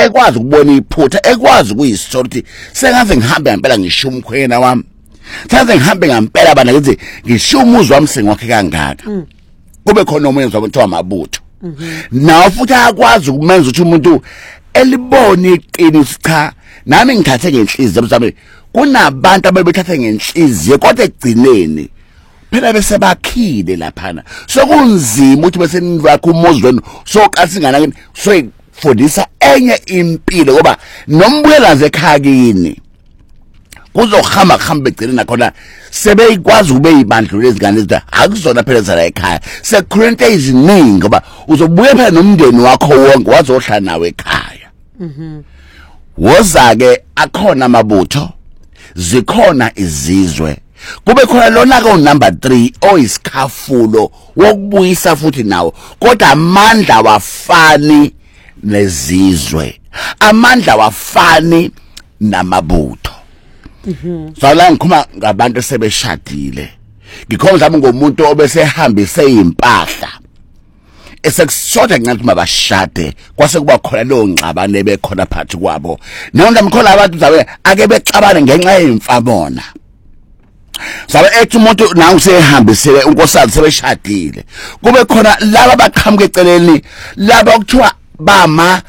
ekwazi ukubona iphutha ekwazi ukuyisorti sengaze ngihambe ngempela ngisho umkhwena wami sengaze ngihambe ngempela bana ngithi ngisho umuzi wami sengwakhe kangaka kube khona omunye uzokuthiwa amabutho nawo futhi akwazi ukumenza ukuthi umuntu elibone iqiniso cha nami ngithathe ngenhliziyo mhlawumbe kunabantu ababethatha ngenhliziyo kodwa egcineni phela bese bakhile laphana sokunzima ukuthi bese nivakho umuzi wenu soqasingana soyifundisa enye impilo ngoba nombuyelaze ekhaya kini kuzohamba begcina nakhona sebeyikwazi kube izibandlulu ezingane ezitha akuzona phela zala ekhaya sekurente eziningi ngoba uzobuya phela nomndeni wakho wonke wazohlala nawe ekhaya woza ke akhona amabutho zikhona izizwe kube khona lona ke number 3 oyisikhafulo wokubuyisa futhi nawo kodwa amandla wafani nezizwe amandla wafani namabutho sala ngikhuma ngabantu sebeshadile ngikhomza ngomuntu obesehambise impahla esekushoda ngicathi mabashade kwase kuba khona lo ngxabane bekhona phakathi kwabo nonke mkhona abantu zabe ake bexabana ngenxa yemfabona sabe ethi umuntu nawe usehambisele unkosana sebeshadile kube khona laba baqhamuke eceleni laba okuthiwa bama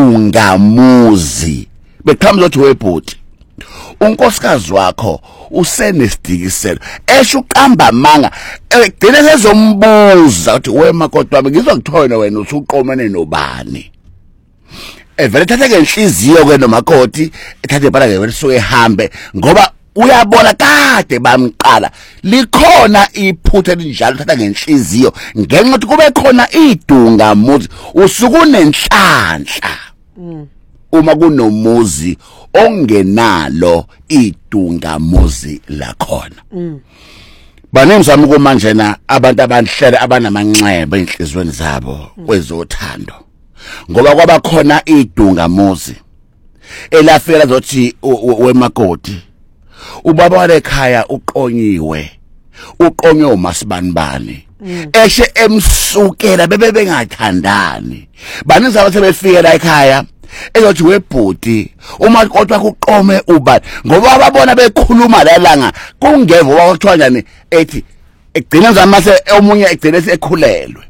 dungamuzi beqhamuza uthi webhoti unkosikazi wakho usenesidikiselo esho uqamba amanga egcine sezombuza uthi wemakoti wami ngizokuthola wena usuqomene nobani evele thatha ngenhliziyo ke nomakoti ethathe impala ke wena suke ehambe ngoba uyabona kade bamqala likhona iphutha linjalo thatha ngenhliziyo ngenxa ukuthi kube khona idunga muzi usukunenhlanhla uma kunomuzi ongenalo idunga muzi lakhona banemzamo kumanje na abantu abanhlele abanamanxeba enhlizweni zabo kwezothando ngoba kwaba khona idunga muzi elafela zothi wemakoti ubaba walekhaya uqonyiwe uMasibanibani eshe emsukela bebe bengathandani banizaba sebefikela ekhaya ezothi webhoti uma kodwa kuqome ubani ngoba ababona bekhuluma lalanga kungeva wakuthiwa njani ethi egcina zamase omunye egcina esekhulelwe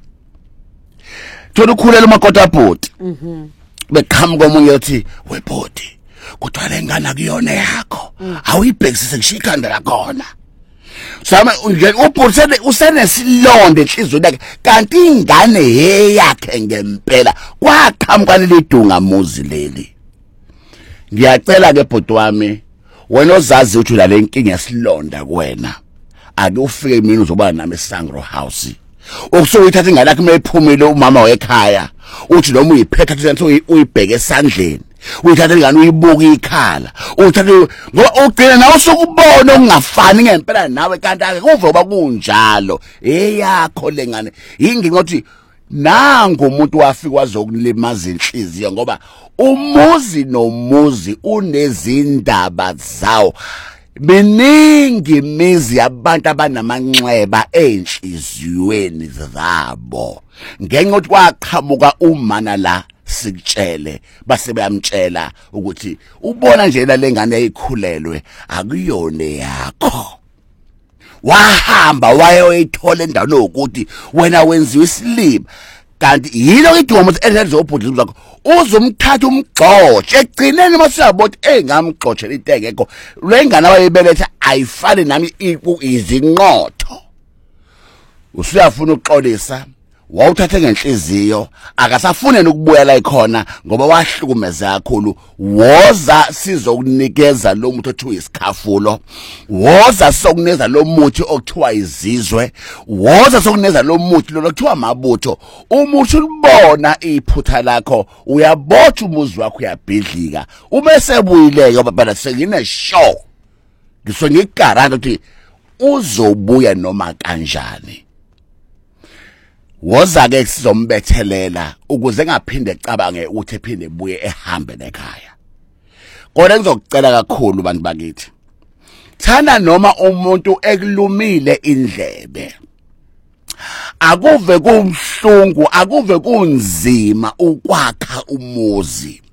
thola ukhulela umakoti bhoti beqhamuka omunye uthi webhoti kodwa lengane akuyona yakho awuyibhekisise ngishikhanda lakhona sama ubhoti usenesilonde enhlizweni yakhe kanti ingane yakhe ngempela kwaqhamuka lelidunga muzi leli ngiyacela ke bhoti wami wena ozazi ukuthi la lenkinga yasilonda kuwena ake ufike mina uzoba nami eSangro House ukusoyithatha ingane yakhe mayiphumile umama wekhaya uthi noma uyiphetha ukuthi uyibheke esandleni uyithatha ingane uyibuka ikhala uthatha ngoba ugcina nawe sokubona okungafani ngempela nawe kanti ake kuzoba kunjalo eyakho lengane ingingothi nangu umuntu wafika wazokulimaza inhliziyo ngoba umuzi nomuzi unezindaba zawo miningi imizi yabantu abanamanxeba enhliziyweni zabo ngenxa ukuthi kwaqhamuka umana la sikutshele base bayamtshela ukuthi ubona nje la lengane eyikhulelwe akuyona yakho wahamba wayoyithola endaweni ukuthi wena wenziwe isilima kanti yilo idunga elizobhudla zakho uzomthatha umgxotshe egcineni masiyabona engamgxotshela intengekho lengane wayebeletha ayifane nami izinqotho usuyafuna ukuxolisa wawuthathe ngenhliziyo akasafune ukubuya la ikhona ngoba wahlukumeza kakhulu woza sizokunikeza lo muthi othiwa isikhafulo woza sizokunikeza lo muthi okuthiwa izizwe woza sizokunikeza lo muthi lo kuthiwa amabutho umuthi ulibona iphutha lakho uyabotha umuzi wakho uyabhidlika ubese buyileke ngoba phela sengine show ngisho ngigaranta ukuthi uzobuya noma kanjani woza ke sizombethelela ukuze ngaphinde ecabange ukuthi ephinde ebuye ehambe nekhaya kodwa ngizokucela kakhulu bantu bakithi thana noma umuntu ekulumile indlebe akuve kumhlungu akuve kunzima ukwakha umuzi